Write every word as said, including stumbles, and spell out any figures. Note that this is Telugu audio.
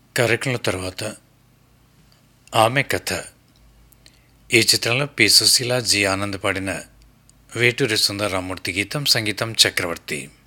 కార్యక్రమం తర్వాత ఆమె కథ. ఈ చిత్రంలో పి సుశీల, జి ఆనంద్ పాడిన వేటూరి సుందరరామూర్తి గీతం, సంగీతం చక్రవర్తి.